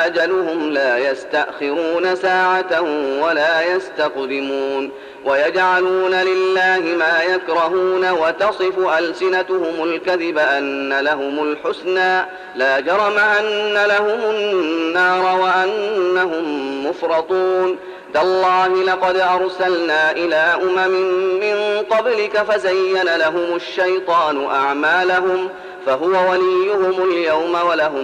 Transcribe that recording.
جاء أجلهم لا يستأخرون ساعة ولا يستقدمون ويجعلون لله ما يكرهون وتصف ألسنتهم الكذب أن لهم الحسنى لا جرم أن لهم النار وأنهم مفرطون تالله لقد أرسلنا إلى من قبلك فزين لهم الشيطان أعمالهم فهو وليهم اليوم ولهم